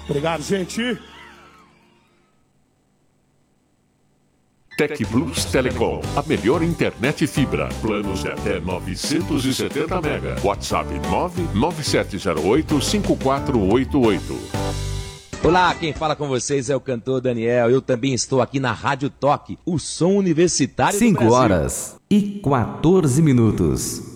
Obrigado, gente. Tec Plus Telecom, a melhor internet fibra. Planos de até 970 mega. WhatsApp 99708-5488. Olá, quem fala com vocês é o cantor Daniel. Eu também estou aqui na Rádio Toque, o som universitário do Brasil. 5 horas e 14 minutos.